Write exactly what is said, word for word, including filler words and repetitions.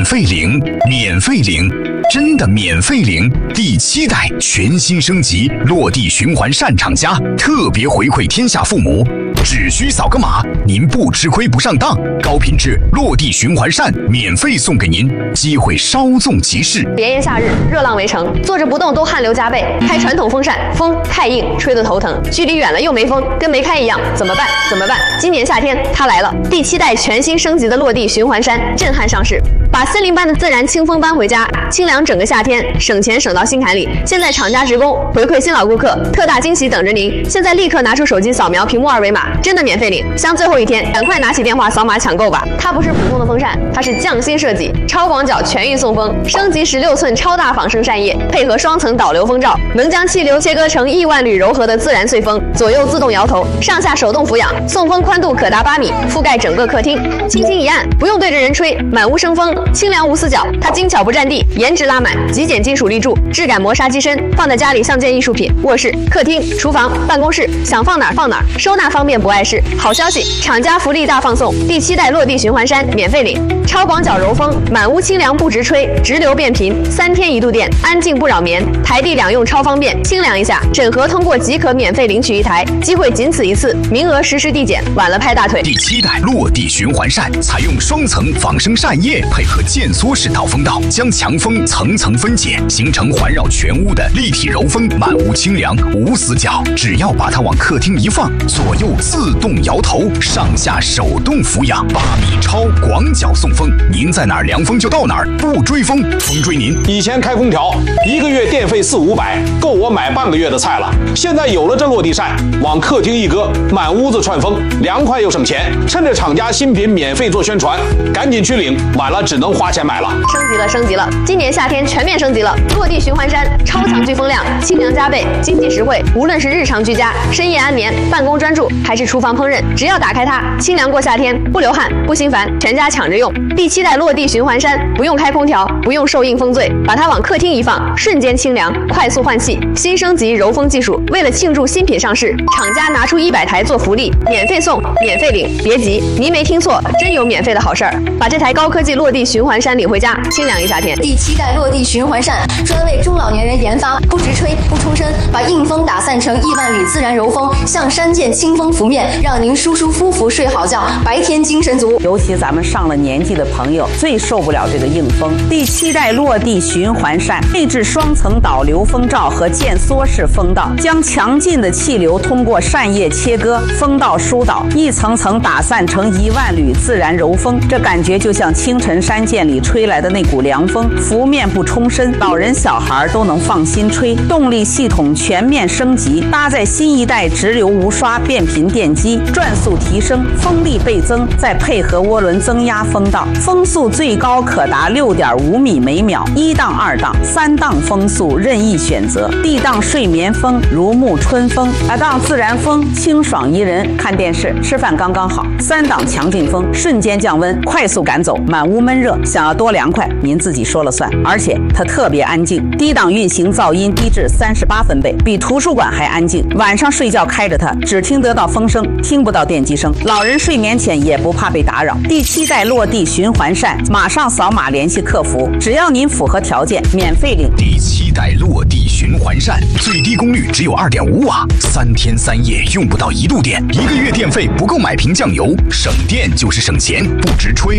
费领，免费领，真的免费领！第七代全新升级，落地循环扇厂家特别回馈天下父母，只需扫个码，您不吃亏不上当，高品质落地循环扇免费送给您，机会稍纵即逝。 炎炎夏日，热浪围城，坐着不动都汗流浃背，开传统风扇风太硬，吹得头疼，距离远了又没风，跟没开一样，怎么办？怎么办？今年夏天它来了，第七代全新升级的落地循环扇震撼上市，把森林般的自然清风搬回家，清凉整个夏天，省钱省到心坎里。现在厂家职工回馈新老顾客，特大惊喜等着您！现在立刻拿出手机扫描屏幕二维码，真的免费领！像最后一天，赶快拿起电话扫码抢购吧！它不是普通的风扇，它是匠心设计，超广角全域送风，升级十六寸超大仿生扇叶，配合双层导流风罩，能将气流切割成亿万缕柔和的自然碎风，左右自动摇头，上下手动俯仰，送风宽度可达八米，覆盖整个客厅。轻轻一按，不用对着人吹，满屋生风，清凉无死角。它精巧不占地，颜值拉满，极简金属立柱，质感磨砂机身，放在家里像件艺术品。卧室、客厅、厨房、办公室，想放哪儿放哪儿，收纳方便不碍事。好消息，厂家福利大放送，第七代落地循环扇免费领，超广角柔风，满屋清凉不直吹，直流变频，三天一度电，安静不扰眠，台地两用超方便，清凉一下，整盒通过即可免费领取一台，机会仅此一次，名额实时递减，晚了拍大腿。 第七代落地循环扇采用双层仿生扇叶，配合渐缩式导风道，将强风层层分解，形成环绕全屋的立体柔风，满屋清凉无死角。只要把它往客厅一放，左右自动摇头，上下手动俯仰，八米超广角送风，您在哪儿凉风就到哪儿，不追风，风追您。 以前开空调一个月电费四五百，够我买半个月的菜了。现在有了这落地扇，往客厅一搁，满屋子串风，凉快又省钱。趁着厂家新品免费做宣传，赶紧去领，晚了只能花钱买了。 升级了，升级了！今年夏天全面升级了，落地循环扇超强聚风量，清凉加倍，经济实惠。无论是日常居家、深夜安眠、办公专注，还是厨房烹饪，只要打开它，清凉过夏天，不流汗，不心烦，全家抢着用。第七代落地循环扇不用开空调，不用受硬风醉，把它往客厅一放，瞬间清凉，快速换气。新升级柔风技术，为了庆祝新品上市，厂家拿出一百台做福利，免费送，免费领。别急，您没听错，真有免费的好事儿！把这台高科技落地循环扇领回家，清凉一夏天。 第七代落地循环扇专为中老年人研发，不直吹不冲身，把硬风打散成亿万缕自然柔风，像山涧清风拂面，让您舒舒服服睡好觉，白天精神足。 尤其咱们上了年纪的朋友最受不了这个硬风。第七代落地循环扇内置双层导流风罩和渐缩式风道，将强劲的气流通过扇叶切割，风道疏导，一层层打散成一万缕自然柔风。这感觉就像清晨山涧里吹来的那股凉风，拂面不冲身，老人小孩都能放心吹。动力系统全面升级，搭载新一代直流无刷变频电机，转速提升，风力倍增，再配合涡轮增压风道，风速最高可达六点五米每秒，一档、二档、三档风速任意选择。D档睡眠风，如沐春风；二档自然风，清爽宜人，看电视、吃饭刚刚好；三档强劲风，瞬间降温，快速赶走满屋闷热。想要多凉快，您自己说了算。而且它特别安静，低档运行噪音低至三十八分贝，比图书馆还安静。晚上睡觉开着它，只听得到风声，听不到电机声。老人睡眠前也不怕被打扰。第七代落地循环扇，马上扫码联系客服，只要您符合条件，免费领。 第七代落地循环扇最低功率只有二点五瓦，三天三夜用不到一度电，一个月电费不够买瓶酱油，省电就是省钱，不直吹